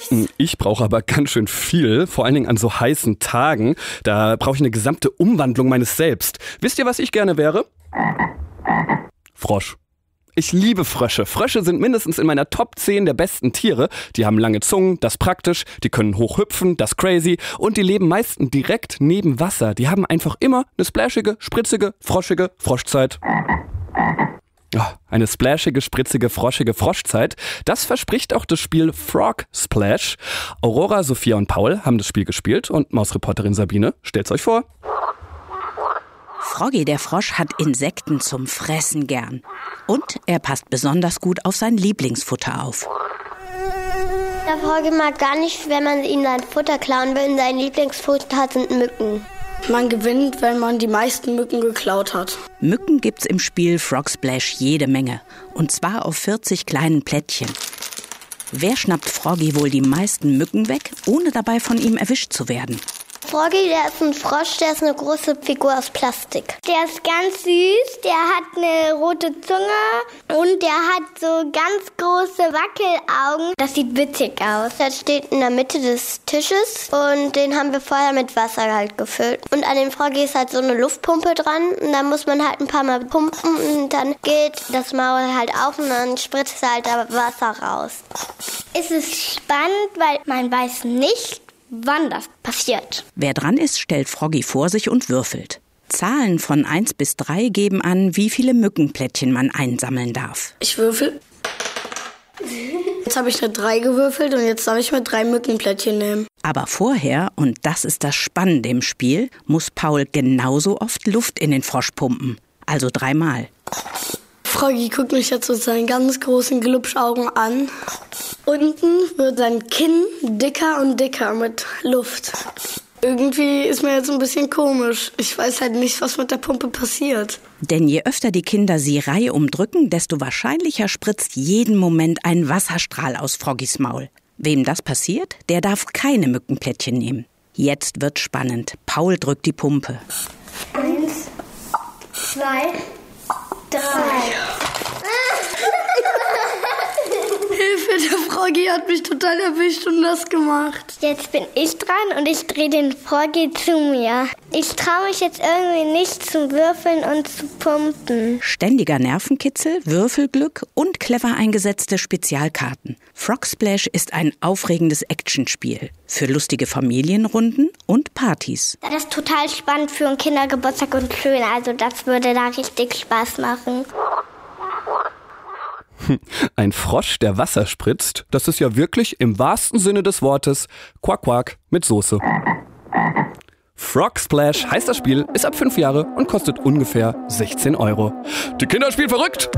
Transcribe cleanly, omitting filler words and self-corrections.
Ich brauche aber ganz schön viel, vor allen Dingen an so heißen Tagen. Da brauche ich eine gesamte Umwandlung meines Selbst. Wisst ihr, was ich gerne wäre? Frosch. Ich liebe Frösche. Frösche sind mindestens in meiner Top 10 der besten Tiere. Die haben lange Zungen, das ist praktisch. Die können hoch hüpfen, das ist crazy. Und die leben meistens direkt neben Wasser. Die haben einfach immer eine splashige, spritzige, froschige Froschzeit. Oh, eine splashige, spritzige, froschige Froschzeit. Das verspricht auch das Spiel Frog Splash. Aurora, Sophia und Paul haben das Spiel gespielt und Mausreporterin Sabine stellt's euch vor. Froggy der Frosch hat Insekten zum Fressen gern. Und er passt besonders gut auf sein Lieblingsfutter auf. Der Froggy mag gar nicht, wenn man ihm sein Futter klauen will. Sein Lieblingsfutter sind Mücken. Man gewinnt, wenn man die meisten Mücken geklaut hat. Mücken gibt's im Spiel Frog Splash jede Menge. Und zwar auf 40 kleinen Plättchen. Wer schnappt Froggy wohl die meisten Mücken weg, ohne dabei von ihm erwischt zu werden? Froggy, der ist ein Frosch, der ist eine große Figur aus Plastik. Der ist ganz süß, der hat eine rote Zunge und der hat so ganz große Wackelaugen. Das sieht witzig aus. Der steht in der Mitte des Tisches und den haben wir vorher mit Wasser halt gefüllt. Und an dem Froggy ist halt so eine Luftpumpe dran und da muss man halt ein paar Mal pumpen und dann geht das Maul halt auf und dann spritzt halt da Wasser raus. Es ist spannend, weil man weiß nicht, wann das passiert. Wer dran ist, stellt Froggy vor sich und würfelt. Zahlen von 1 bis 3 geben an, wie viele Mückenplättchen man einsammeln darf. Ich würfel. Jetzt habe ich eine 3 gewürfelt und jetzt darf ich mir 3 Mückenplättchen nehmen. Aber vorher, und das ist das Spannende im Spiel, muss Paul genauso oft Luft in den Frosch pumpen. Also 3-mal. Froggy guckt mich jetzt mit seinen ganz großen Glubschaugen an. Unten wird sein Kinn dicker und dicker mit Luft. Irgendwie ist mir jetzt ein bisschen komisch. Ich weiß halt nicht, was mit der Pumpe passiert. Denn je öfter die Kinder sie reihum drücken, desto wahrscheinlicher spritzt jeden Moment ein Wasserstrahl aus Froggys Maul. Wem das passiert, der darf keine Mückenplättchen nehmen. Jetzt wird's spannend. Paul drückt die Pumpe. 1, 2, 3. Hilfe, der Froggy hat mich total erwischt und nass gemacht. Jetzt bin ich dran und ich drehe den Froggy zu mir. Ich traue mich jetzt irgendwie nicht zu würfeln und zu pumpen. Ständiger Nervenkitzel, Würfelglück und clever eingesetzte Spezialkarten. Frog Splash ist ein aufregendes Actionspiel für lustige Familienrunden und Partys. Das ist total spannend für einen Kindergeburtstag und schön. Also das würde da richtig Spaß machen. Ein Frosch, der Wasser spritzt, das ist ja wirklich im wahrsten Sinne des Wortes Quack Quack mit Soße. Frog Splash heißt das Spiel, ist ab 5 Jahre und kostet ungefähr 16 €. Die Kinder spielen verrückt!